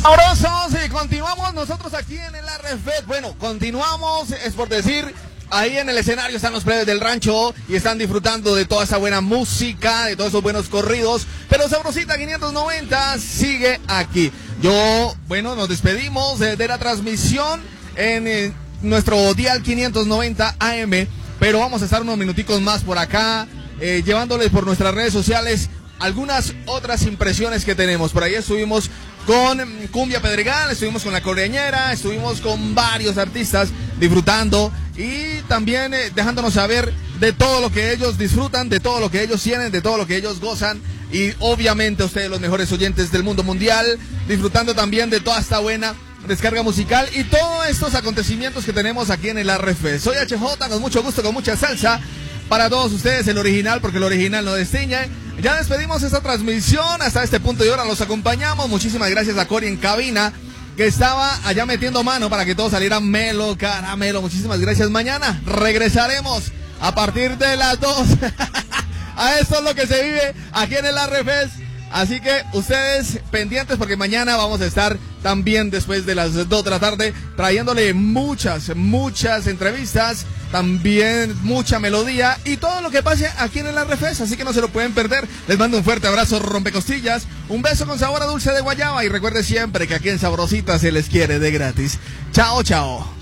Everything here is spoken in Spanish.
Sabrosos, y continuamos nosotros aquí en el RFED. Bueno, continuamos, es por decir, ahí en el escenario están los plebes del rancho y están disfrutando de toda esa buena música, de todos esos buenos corridos, pero Sabrosita 590 sigue aquí. Bueno, nos despedimos de la transmisión en nuestro dial 590 AM, pero vamos a estar unos minuticos más por acá, llevándoles por nuestras redes sociales algunas otras impresiones que tenemos. Por ahí estuvimos con Cumbia Pedregal, estuvimos con La Coreñera, estuvimos con varios artistas disfrutando y también dejándonos saber de todo lo que ellos disfrutan, de todo lo que ellos tienen, de todo lo que ellos gozan, y obviamente ustedes, los mejores oyentes del mundo mundial, disfrutando también de toda esta buena descarga musical y todos estos acontecimientos que tenemos aquí en el RF. Soy HJ, con mucho gusto, con mucha salsa para todos ustedes, el original, porque el original no destiñe. Ya despedimos esta transmisión hasta este punto y ahora los acompañamos. Muchísimas gracias a Cory en cabina, que estaba allá metiendo mano para que todo saliera melo, caramelo. Muchísimas gracias. Mañana regresaremos a partir de las 2. A esto es lo que se vive aquí en el RFES. Así que ustedes pendientes, porque mañana vamos a estar también después de las 2 de la tarde trayéndole muchas entrevistas, también mucha melodía y todo lo que pase aquí en el RFES, así que no se lo pueden perder. Les mando un fuerte abrazo rompecostillas, un beso con sabor a dulce de guayaba y recuerde siempre que aquí en Sabrosita se les quiere de gratis. Chao, chao.